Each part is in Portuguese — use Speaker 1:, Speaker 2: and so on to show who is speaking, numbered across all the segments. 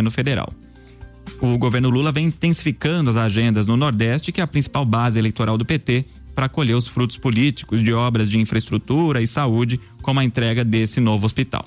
Speaker 1: governo federal. O governo Lula vem intensificando as agendas no Nordeste, que é a principal base eleitoral do PT, para colher os frutos políticos de obras de infraestrutura e saúde, como a entrega desse novo hospital.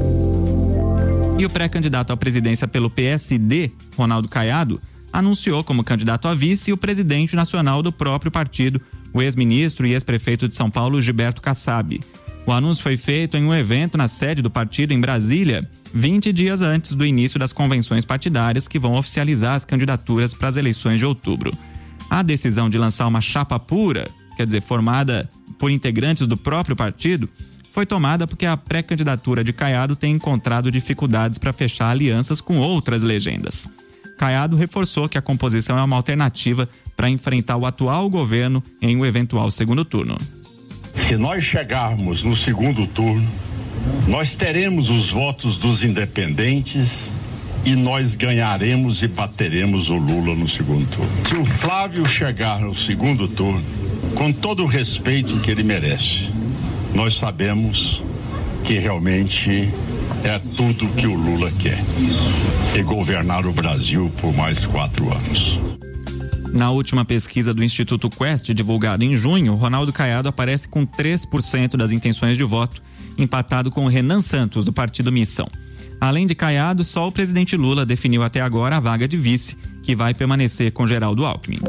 Speaker 1: E o pré-candidato à presidência pelo PSD, Ronaldo Caiado, anunciou como candidato a vice o presidente nacional do próprio partido, o ex-ministro e ex-prefeito de São Paulo, Gilberto Kassab. O anúncio foi feito em um evento na sede do partido em Brasília, 20 dias antes do início das convenções partidárias que vão oficializar as candidaturas para as eleições de outubro. A decisão de lançar uma chapa pura, quer dizer, formada por integrantes do próprio partido, foi tomada porque a pré-candidatura de Caiado tem encontrado dificuldades para fechar alianças com outras legendas. Caiado reforçou que a composição é uma alternativa para enfrentar o atual governo em um eventual segundo turno.
Speaker 2: Se nós chegarmos no segundo turno, nós teremos os votos dos independentes e nós ganharemos e bateremos o Lula no segundo turno. Se o Flávio chegar no segundo turno, com todo o respeito que ele merece, nós sabemos que realmente é tudo que o Lula quer, é governar o Brasil por mais 4 anos.
Speaker 1: Na última pesquisa do Instituto Quest, divulgada em junho, Ronaldo Caiado aparece com 3% das intenções de voto, empatado com o Renan Santos, do partido Missão. Além de Caiado, só o presidente Lula definiu até agora a vaga de vice, que vai permanecer com Geraldo Alckmin.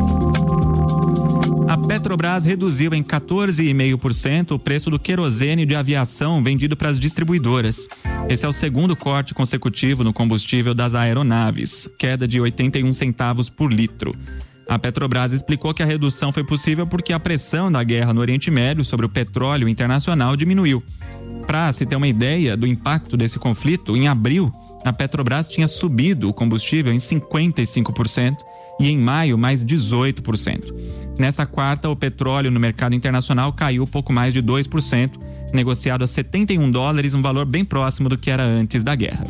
Speaker 1: A Petrobras reduziu em 14,5% o preço do querosene de aviação vendido para as distribuidoras. Esse é o segundo corte consecutivo no combustível das aeronaves, queda de 81 centavos por litro. A Petrobras explicou que a redução foi possível porque a pressão da guerra no Oriente Médio sobre o petróleo internacional diminuiu. Para se ter uma ideia do impacto desse conflito, em abril, a Petrobras tinha subido o combustível em 55% e em maio mais 18%. Nessa quarta, o petróleo no mercado internacional caiu pouco mais de 2%, negociado a $71, um valor bem próximo do que era antes da guerra.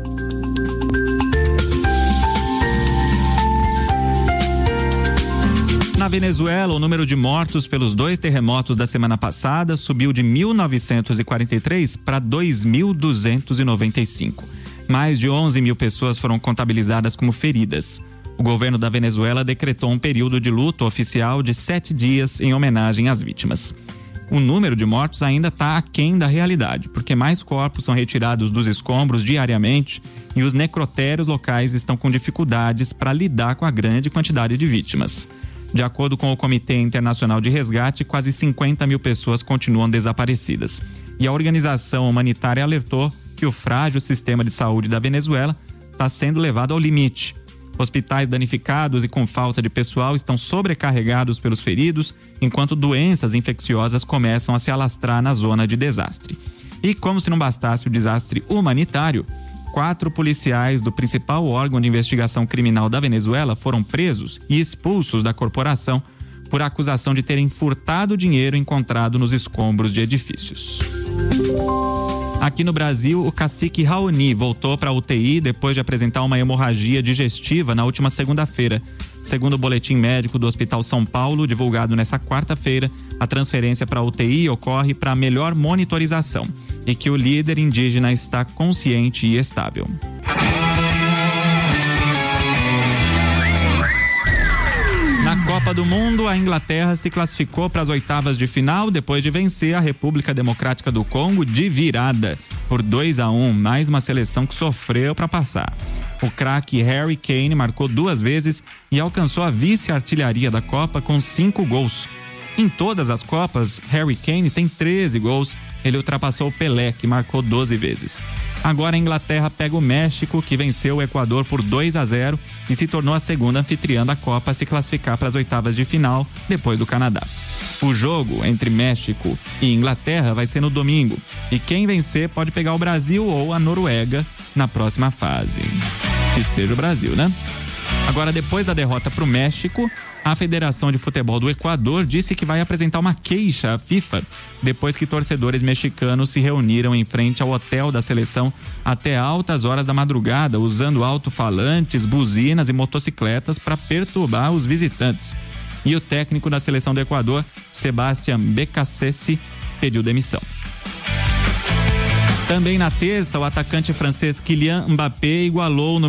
Speaker 1: Na Venezuela, o número de mortos pelos 2 terremotos da semana passada subiu de 1.943 para 2.295. Mais de 11 mil pessoas foram contabilizadas como feridas. O governo da Venezuela decretou um período de luto oficial de 7 dias em homenagem às vítimas. O número de mortos ainda está aquém da realidade, porque mais corpos são retirados dos escombros diariamente e os necrotérios locais estão com dificuldades para lidar com a grande quantidade de vítimas. De acordo com o Comitê Internacional de Resgate, quase 50 mil pessoas continuam desaparecidas. E a organização humanitária alertou que o frágil sistema de saúde da Venezuela está sendo levado ao limite. Hospitais danificados e com falta de pessoal estão sobrecarregados pelos feridos, enquanto doenças infecciosas começam a se alastrar na zona de desastre. E como se não bastasse o desastre humanitário, 4 policiais do principal órgão de investigação criminal da Venezuela foram presos e expulsos da corporação por acusação de terem furtado dinheiro encontrado nos escombros de edifícios. Aqui no Brasil, o cacique Raoni voltou para a UTI depois de apresentar uma hemorragia digestiva na última segunda-feira. Segundo o boletim médico do Hospital São Paulo, divulgado nesta quarta-feira, a transferência para a UTI ocorre para melhor monitorização e que o líder indígena está consciente e estável. Na Copa do Mundo, a Inglaterra se classificou para as oitavas de final depois de vencer a República Democrática do Congo de virada por 2-1, mais uma seleção que sofreu para passar. O craque Harry Kane marcou 2 vezes e alcançou a vice-artilharia da Copa com 5 gols. Em todas as Copas, Harry Kane tem 13 gols. Ele ultrapassou o Pelé, que marcou 12 vezes. Agora a Inglaterra pega o México, que venceu o Equador por 2-0 e se tornou a segunda anfitriã da Copa a se classificar para as oitavas de final, depois do Canadá. O jogo entre México e Inglaterra vai ser no domingo, e quem vencer pode pegar o Brasil ou a Noruega na próxima fase. Que seja o Brasil, né? Agora, depois da derrota para o México, a Federação de Futebol do Equador disse que vai apresentar uma queixa à FIFA depois que torcedores mexicanos se reuniram em frente ao hotel da seleção até altas horas da madrugada, usando alto-falantes, buzinas e motocicletas para perturbar os visitantes. E o técnico da seleção do Equador, Sebastián Beccacece, pediu demissão. Também na terça, o atacante francês Kylian Mbappé igualou no